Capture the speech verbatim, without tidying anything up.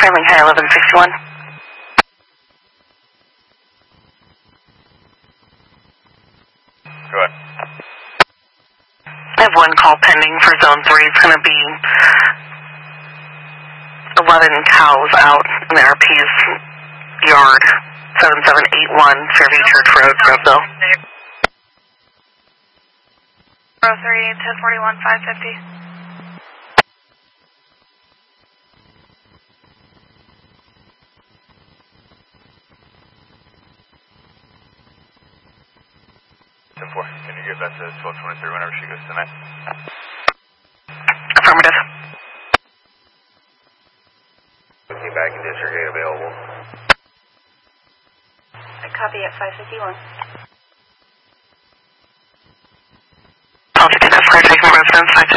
Trailing High eleven sixty-one. Go ahead. I have one call pending for Zone three. It's going to be eleven cows out in the R P's yard. seven seven eight one Fairview Church Road, Greville. oh three, ten forty-one, five fifty. ten four, can you get back to twelve twenty-three whenever she goes tonight? Affirmative. Looking back in district eight available. I copy at five fifty-one. I'll take a car taking residence, five